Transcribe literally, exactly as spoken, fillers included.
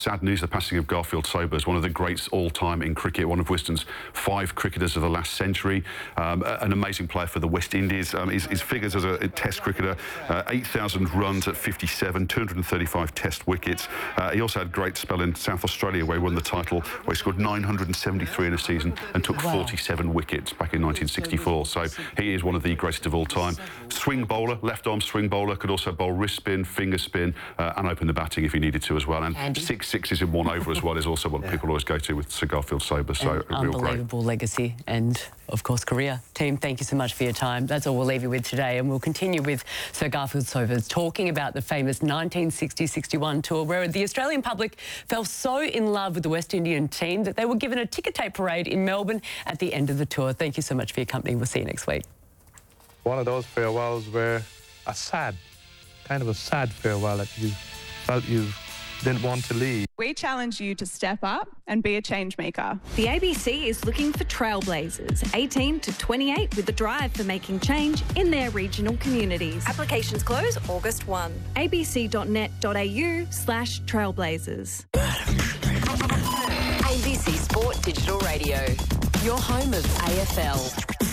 Sad news, the passing of Garfield Sobers, one of the greats all-time in cricket, one of Wisden's five cricketers of the last century, um, an amazing player for the West Indies. Um, his, his figures as a, a Test cricketer, uh, eight thousand runs at fifty-seven, two hundred thirty-five Test wickets. Uh, he also had a great spell in South Australia where he won the title, where he scored nine hundred seventy-three in a season and took wow. forty-seven wickets back in nineteen sixty-four. So he is one of the greatest of all time. Swing bowler, left-arm swing bowler, could also bowl wrist spin, finger spin, uh, and open the batting if he needed to as well. And Andy. six sixes in one over as well is also what yeah. people always go to with Sir Garfield Sobers. So An real great. Unbelievable legacy and, of course, career. Team, thank you so much for your time. That's all we'll leave you with today, and we'll continue with Sir Garfield Sobers talking about the famous nineteen sixty sixty-one tour where the Australian public fell so in love with the West Indian team that they were given a ticker tape parade in Melbourne at the end of the tour. Thank you so much for your company. We'll see you next week. One of those farewells where a sad, kind of a sad farewell that you felt you didn't want to leave. We challenge you to step up and be a change maker. The A B C is looking for trailblazers, eighteen to twenty-eight, with the drive for making change in their regional communities. Applications close August first. a b c dot net dot a u slash trailblazers. A B C Sport Digital Radio, your home of A F L.